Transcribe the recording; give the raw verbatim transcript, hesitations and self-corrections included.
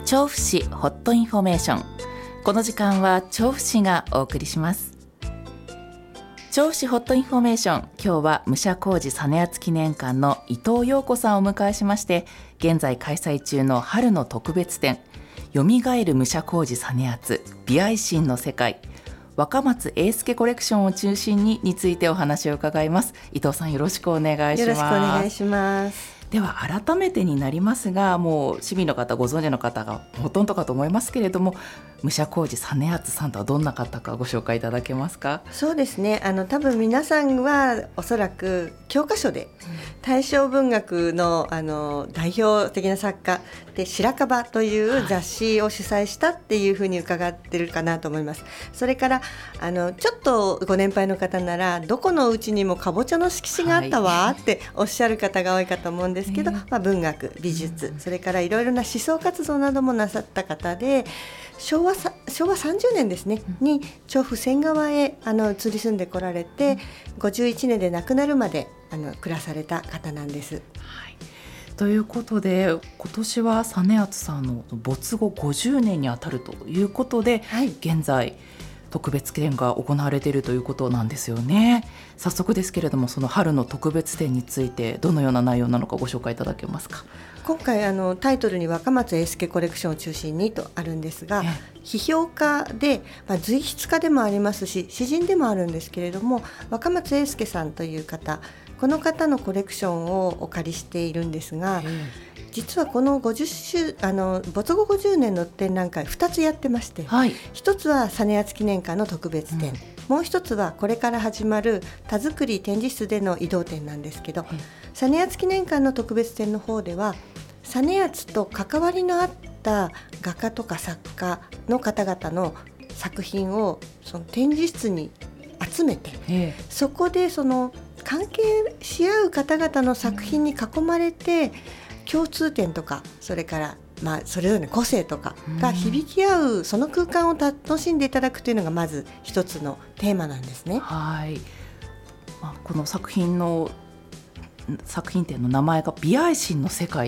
調布市ホットインフォメーション。この時間は調布市がお送りします。調布市ホットインフォメーション、今日は武者小路実篤記念館の伊藤陽子さんをお迎えしまして、現在開催中の春の特別展、よみがえる武者小路実篤美愛心の世界、若松英介コレクションを中心にについてお話を伺います。伊藤さん、よろしくお願いします。 よろしくお願いします。 では改めてになりますが、もう市民の方ご存知の方がほとんどかと思いますけれども、武者小路実篤さんとはどんな方かご紹介いただけますか？ そうですね、あの多分皆さんはおそらく教科書で大正文学 の, あの代表的な作家で白樺という雑誌を主催したっていうふうに伺ってるかなと思います、はい、それからあのちょっとご年配の方なら、どこのうちにもかぼちゃの色紙があったわっておっしゃる方が多いかと思うんですけど、はい、まあ、文学、美術、それからいろいろな思想活動などもなさった方で、昭和さ昭和さんじゅうねんですね、うん、に調布仙川へあの移り住んでこられて、うん、ごじゅういちねんで亡くなるまであの暮らされた方なんです、はい。 ということで、今年は実篤さんの没後ごじゅうねんにあたるということで、はい、現在特別展が行われているということなんですよね。早速ですけれども、その春の特別展についてどのような内容なのかご紹介いただけますか？ 今回あのタイトルに若松英介コレクションを中心にとあるんですが、批評家で、まあ、随筆家でもありますし詩人でもあるんですけれども、若松英介さんという方、この方のコレクションをお借りしているんですが、実はこのごじゅっ周あの没後ごじゅうねんの展覧会ふたつやってまして、はい、ひとつは実篤記念館の特別展、うん、もう一つはこれから始まる田作り展示室での移動展なんですけど、実篤記念館の特別展の方では実篤と関わりのあった画家とか作家の方々の作品をその展示室に集めて、ええ、そこでその関係し合う方々の作品に囲まれて、共通点とか、それからまあそれぞれの個性とかが響き合う、その空間を楽しんでいただくというのがまず一つのテーマなんですね。 はい、まあ、この作品の作品展の名前が美愛心の世界